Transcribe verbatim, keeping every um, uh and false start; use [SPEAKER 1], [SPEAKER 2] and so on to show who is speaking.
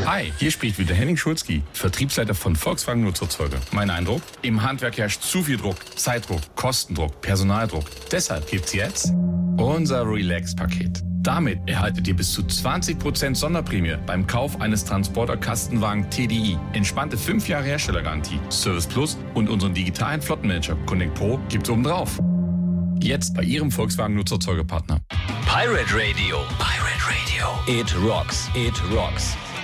[SPEAKER 1] Hi, hier spricht wieder Henning Schulzki, Vertriebsleiter von Volkswagen Nutzerzeuge. Mein Eindruck? Im Handwerk herrscht zu viel Druck, Zeitdruck, Kostendruck, Personaldruck. Deshalb gibt's jetzt unser Relax-Paket. Damit erhaltet ihr bis zu zwanzig Prozent Sonderprämie beim Kauf eines Transporter-Kastenwagen T D I. Entspannte fünf Jahre Herstellergarantie, Service Plus und unseren digitalen Flottenmanager Connect Pro gibt's obendrauf. Jetzt bei Ihrem Volkswagen Nutzerzeugepartner.
[SPEAKER 2] Pirate Radio. Pirate Radio. It rocks. It rocks.